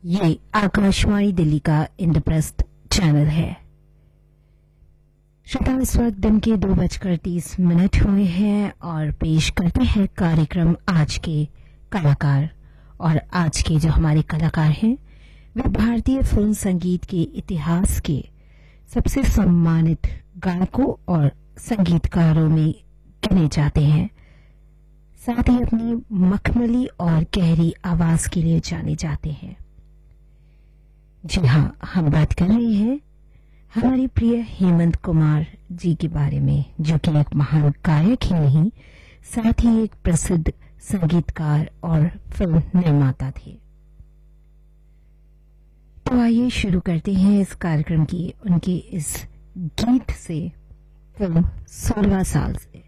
ये आकाशवाणी दिल्ली का इंद्रप्रस्थ चैनल है। श्रोता, इस वक्त दिन के 2:30 हुए हैं और पेश करते हैं कार्यक्रम आज के कलाकार। और आज के जो हमारे कलाकार हैं वे भारतीय फिल्म संगीत के इतिहास के सबसे सम्मानित गायकों और संगीतकारों में गिने जाते हैं। साथ ही अपनी मखमली और गहरी आवाज के लिए जाने जाते हैं। जी हाँ, हम बात कर रहे हैं हमारे प्रिय हेमंत कुमार जी के बारे में, जो कि एक महान गायक ही नहीं, साथ ही एक प्रसिद्ध संगीतकार और फिल्म निर्माता थे। तो आइए शुरू करते हैं इस कार्यक्रम की उनके इस गीत से, फिल्म 16 साल से।